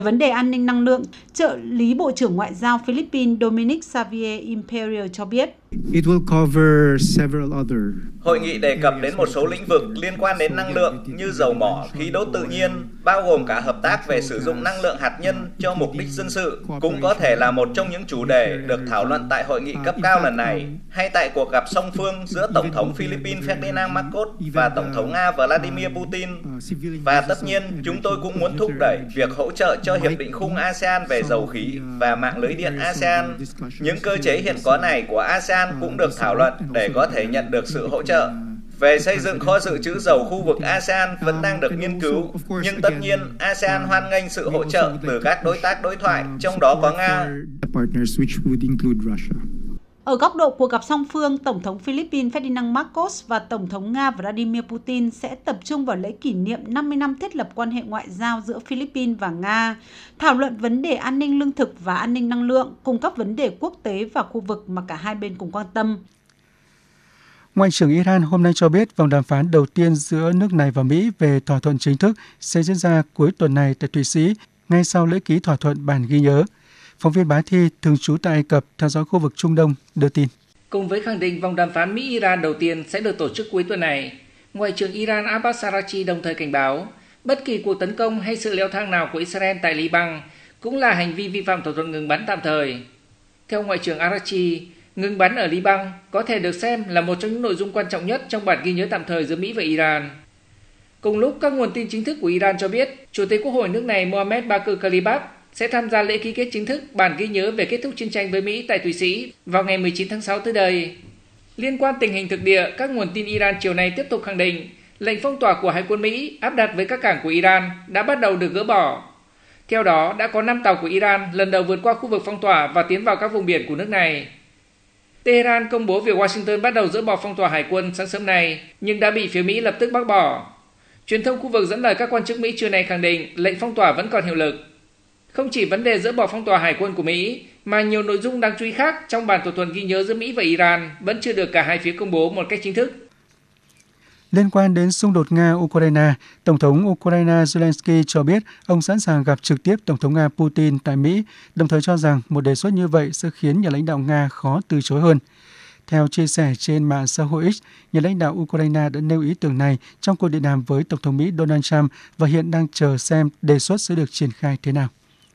Vấn đề an ninh năng lượng, trợ lý Bộ trưởng Ngoại giao Philippines Dominic Xavier Imperial cho biết. Hội nghị đề cập đến một số lĩnh vực liên quan đến năng lượng như dầu mỏ, khí đốt tự nhiên, bao gồm cả hợp tác về sử dụng năng lượng hạt nhân cho mục đích dân sự, cũng có thể là một trong những chủ đề được thảo luận tại hội nghị cấp cao lần này, hay tại cuộc gặp song phương giữa Tổng thống Philippines Ferdinand Marcos và Tổng thống Nga Vladimir Putin. Và tất nhiên, chúng tôi cũng muốn thúc đẩy việc hỗ trợ cho Hiệp định khung ASEAN về dầu khí và mạng lưới điện ASEAN. Những cơ chế hiện có này của ASEAN cũng được thảo luận để có thể nhận được sự hỗ trợ. Về xây dựng kho dự trữ dầu khu vực ASEAN vẫn đang được nghiên cứu, nhưng tất nhiên ASEAN hoan nghênh sự hỗ trợ từ các đối tác đối thoại, trong đó có Nga. Ở góc độ cuộc gặp song phương, Tổng thống Philippines Ferdinand Marcos và Tổng thống Nga Vladimir Putin sẽ tập trung vào lễ kỷ niệm 50 năm thiết lập quan hệ ngoại giao giữa Philippines và Nga, thảo luận vấn đề an ninh lương thực và an ninh năng lượng, cùng các vấn đề quốc tế và khu vực mà cả hai bên cùng quan tâm. Ngoại trưởng Iran hôm nay cho biết vòng đàm phán đầu tiên giữa nước này và Mỹ về thỏa thuận chính thức sẽ diễn ra cuối tuần này tại Thụy Sĩ, ngay sau lễ ký thỏa thuận bản ghi nhớ. Phóng viên Bá Thi, thường trú tại Ai Cập, theo dõi khu vực Trung Đông, đưa tin. Cùng với khẳng định vòng đàm phán Mỹ-Iran đầu tiên sẽ được tổ chức cuối tuần này, Ngoại trưởng Iran Abbas Araghchi đồng thời cảnh báo bất kỳ cuộc tấn công hay sự leo thang nào của Israel tại Liban cũng là hành vi vi phạm thỏa thuận ngừng bắn tạm thời. Theo Ngoại trưởng Araghchi, ngừng bắn ở Liban có thể được xem là một trong những nội dung quan trọng nhất trong bản ghi nhớ tạm thời giữa Mỹ và Iran. Cùng lúc, các nguồn tin chính thức của Iran cho biết, Chủ tịch Quốc hội nước này Mohamed Bagher Khalibaf sẽ tham gia lễ ký kết chính thức bản ghi nhớ về kết thúc chiến tranh với Mỹ tại Thụy Sĩ vào ngày 19 tháng 6 tới đây. Liên quan tình hình thực địa, các nguồn tin Iran chiều nay tiếp tục khẳng định lệnh phong tỏa của Hải quân Mỹ áp đặt với các cảng của Iran đã bắt đầu được gỡ bỏ. Theo đó, đã có 5 tàu của Iran lần đầu vượt qua khu vực phong tỏa và tiến vào các vùng biển của nước này. Tehran công bố việc Washington bắt đầu dỡ bỏ phong tỏa hải quân sáng sớm nay, nhưng đã bị phía Mỹ lập tức bác bỏ. Truyền thông khu vực dẫn lời các quan chức Mỹ trưa nay khẳng định lệnh phong tỏa vẫn còn hiệu lực. Không chỉ vấn đề dỡ bỏ phong tỏa hải quân của Mỹ, mà nhiều nội dung đáng chú ý khác trong bản thỏa thuận ghi nhớ giữa Mỹ và Iran vẫn chưa được cả hai phía công bố một cách chính thức. Liên quan đến xung đột Nga-Ukraine, Tổng thống Ukraine Zelensky cho biết ông sẵn sàng gặp trực tiếp Tổng thống Nga Putin tại Mỹ, đồng thời cho rằng một đề xuất như vậy sẽ khiến nhà lãnh đạo Nga khó từ chối hơn. Theo chia sẻ trên mạng xã hội X, nhà lãnh đạo Ukraine đã nêu ý tưởng này trong cuộc điện đàm với Tổng thống Mỹ Donald Trump và hiện đang chờ xem đề xuất sẽ được triển khai thế nào.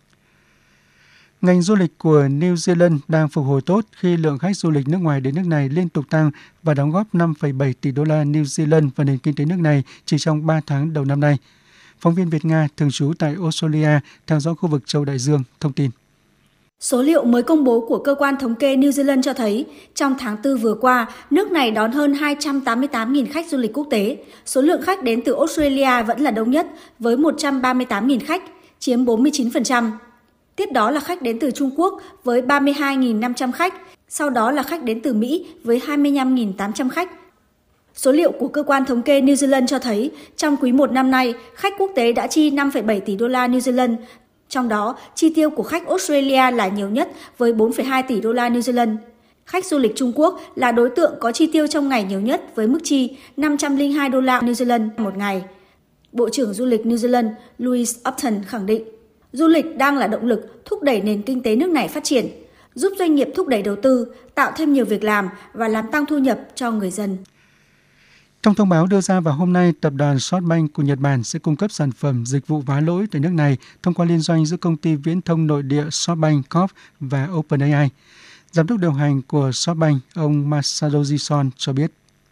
Ngành du lịch của New Zealand đang phục hồi tốt khi lượng khách du lịch nước ngoài đến nước này liên tục tăng và đóng góp 5,7 tỷ đô la New Zealand vào nền kinh tế nước này chỉ trong 3 tháng đầu năm nay. Phóng viên Việt-Nga thường trú tại Australia theo dõi khu vực châu Đại Dương thông tin. Số liệu mới công bố của Cơ quan Thống kê New Zealand cho thấy, trong tháng 4 vừa qua, nước này đón hơn 288.000 khách du lịch quốc tế. Số lượng khách đến từ Australia vẫn là đông nhất, với 138.000 khách, chiếm 49%. Tiếp đó là khách đến từ Trung Quốc với 32.500 khách, sau đó là khách đến từ Mỹ với 25.800 khách. Số liệu của Cơ quan Thống kê New Zealand cho thấy, trong quý 1 năm nay, khách quốc tế đã chi 5,7 tỷ đô la New Zealand. Trong đó, chi tiêu của khách Australia là nhiều nhất với 4,2 tỷ đô la New Zealand. Khách du lịch Trung Quốc là đối tượng có chi tiêu trong ngày nhiều nhất với mức chi 502 đô la New Zealand một ngày. Bộ trưởng Du lịch New Zealand Louise Upton khẳng định, du lịch đang là động lực thúc đẩy nền kinh tế nước này phát triển, giúp doanh nghiệp thúc đẩy đầu tư, tạo thêm nhiều việc làm và làm tăng thu nhập cho người dân. Trong thông báo đưa ra vào hôm nay, tập đoàn SoftBank của Nhật Bản sẽ cung cấp sản phẩm dịch vụ vá lỗi tại nước này thông qua liên doanh giữa công ty viễn thông nội địa SoftBank Corp và OpenAI. Giám đốc điều hành của SoftBank, ông Masayoshi Son cho biết.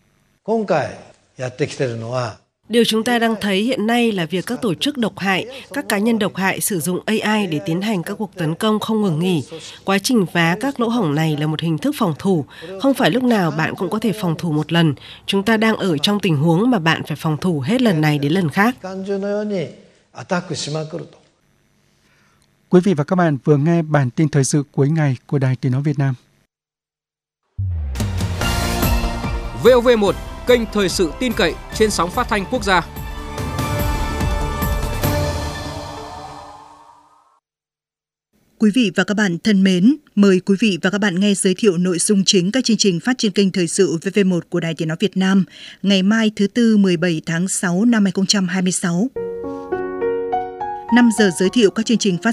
Điều chúng ta đang thấy hiện nay là việc các tổ chức độc hại, các cá nhân độc hại sử dụng AI để tiến hành các cuộc tấn công không ngừng nghỉ. Quá trình phá các lỗ hổng này là một hình thức phòng thủ. Không phải lúc nào bạn cũng có thể phòng thủ một lần. Chúng ta đang ở trong tình huống mà bạn phải phòng thủ hết lần này đến lần khác. Quý vị và các bạn vừa nghe bản tin thời sự cuối ngày của Đài Tiếng nói Việt Nam. VOV1, kênh thời sự tin cậy trên sóng phát thanh quốc gia. Quý vị và các bạn thân mến, mời quý vị và các bạn nghe giới thiệu nội dung chính các chương trình phát trên kênh thời sự VV1 của Đài Tiếng nói Việt Nam ngày mai thứ Tư 17 tháng 6 năm 2026. 5 giờ giới thiệu các chương trình phát